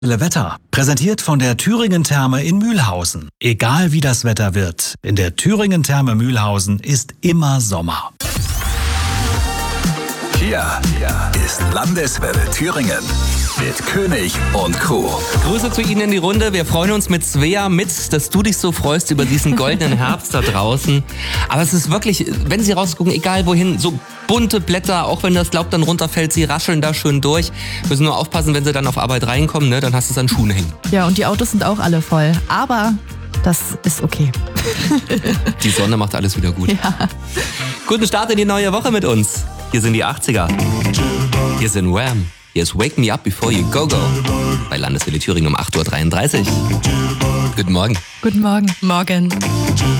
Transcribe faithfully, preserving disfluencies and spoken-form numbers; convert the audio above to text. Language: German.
Wetter, präsentiert von der Thüringen Therme in Mühlhausen. Egal wie das Wetter wird, in der Thüringen Therme Mühlhausen ist immer Sommer. Hier, hier ist Landeswelle Thüringen mit König und Co. Grüße zu Ihnen in die Runde. Wir freuen uns mit Svea mit, dass du dich so freust über diesen goldenen Herbst da draußen. Aber es ist wirklich, wenn Sie rausgucken, egal wohin, so bunte Blätter, auch wenn das Laub dann runterfällt, sie rascheln da schön durch. Müssen nur aufpassen, wenn sie dann auf Arbeit reinkommen, ne? Dann hast du es an Schuhen hängen. Ja, und die Autos sind auch alle voll. Aber das ist okay. Die Sonne macht alles wieder gut. Ja. Guten Start in die neue Woche mit uns. Hier sind die achtziger. Hier sind Wham. Hier ist Wake Me Up Before You Go Go. Bei Landeswelle Thüringen um acht Uhr dreiunddreißig. Guten Morgen. Guten Morgen. Morgen.